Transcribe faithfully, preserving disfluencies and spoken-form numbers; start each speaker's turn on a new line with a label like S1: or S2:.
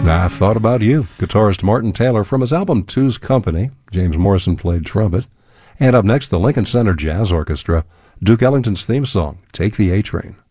S1: I Thought About You, guitarist Martin Taylor from his album Two's Company. James Morrison played trumpet. And up next, the Lincoln Center Jazz Orchestra, Duke Ellington's theme song, Take the A-Train.